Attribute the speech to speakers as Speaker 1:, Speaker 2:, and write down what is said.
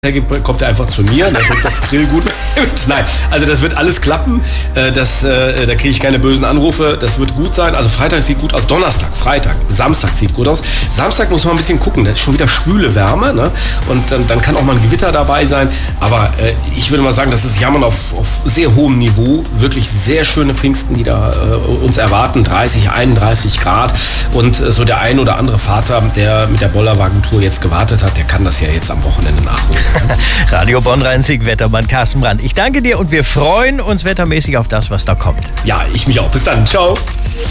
Speaker 1: hergibt, kommt er einfach zu mir, der bringt das Grillgut mit. Nein, also das wird alles klappen, da kriege ich keine bösen Anrufe, das wird gut sein. Also Freitag sieht gut aus, Donnerstag, Freitag, Samstag sieht gut aus. Samstag muss man ein bisschen gucken, das ist schon wieder schwüle Wärme, ne? Und dann kann auch mal ein Gewitter dabei sein, aber ich würde mal sagen, das ist Jammern auf sehr hohem Niveau, wirklich sehr schöne Pfingsten, die da uns erwarten, 30, 31 Grad und so der ein oder andere Vater, der mit der Bollerwagentour jetzt gewartet hat, der kann das ja jetzt am Wochenende nachholen.
Speaker 2: Radio Bonn-Rhein-Sieg, Wettermann Carsten Brandt. Ich danke dir und wir freuen uns wettermäßig auf das, was da kommt.
Speaker 1: Ja, ich mich auch. Bis dann. Ciao.